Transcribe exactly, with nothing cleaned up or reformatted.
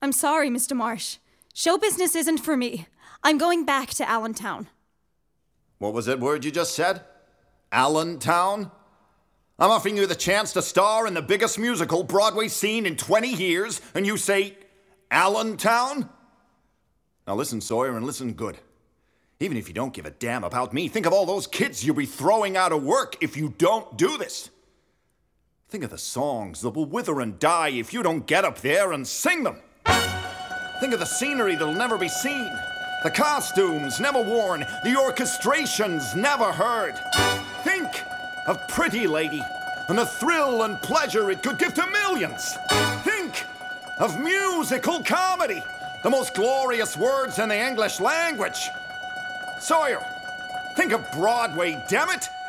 I'm sorry, Mister Marsh. Show business isn't for me. I'm going back to Allentown. What was that word you just said? Allentown? I'm offering you the chance to star in the biggest musical Broadway scene in twenty years, and you say, Allentown? Now listen, Sawyer, and listen good. Even if you don't give a damn about me, think of all those kids you'll be throwing out of work if you don't do this. Think of the songs that will wither and die if you don't get up there and sing them. Think of the scenery that'll never be seen, the costumes never worn, the orchestrations never heard. Think of Pretty Lady and the thrill and pleasure it could give to millions. Think of musical comedy, the most glorious words in the English language. Sawyer, think of Broadway, damn it!